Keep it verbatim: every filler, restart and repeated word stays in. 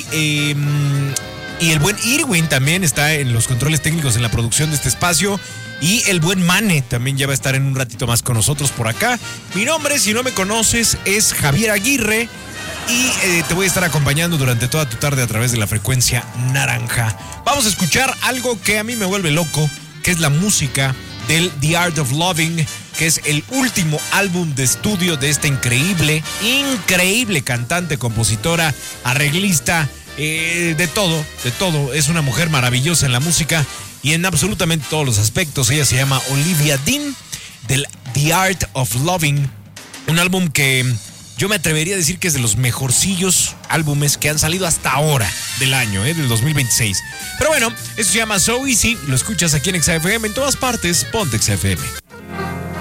eh, y el buen Irwin también está en los controles técnicos en la producción de este espacio. Y el buen Mane también ya va a estar en un ratito más con nosotros por acá. Mi nombre, si no me conoces, es Javier Aguirre. Y eh, te voy a estar acompañando durante toda tu tarde a través de la frecuencia naranja. Vamos a escuchar algo que a mí me vuelve loco, que es la música del The Art of Loving, que es el último álbum de estudio de esta increíble, increíble cantante, compositora, arreglista, eh, de todo, de todo. Es una mujer maravillosa en la música y en absolutamente todos los aspectos. Ella se llama Olivia Dean, del The Art of Loving, un álbum que yo me atrevería a decir que es de los mejorcillos álbumes que han salido hasta ahora del año, ¿eh? Del dos mil veintiséis. Pero bueno, eso se llama So Easy, lo escuchas aquí en X F M, en todas partes, ponte X F M.